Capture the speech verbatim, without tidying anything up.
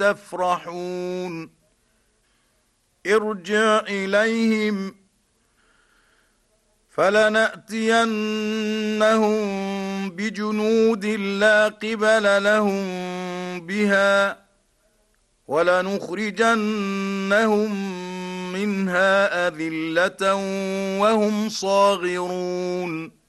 تفرحون ارجع إليهم فلنأتينهم بجنود لا قبل لهم بها ولنخرجنهم منها أذلة وهم صاغرون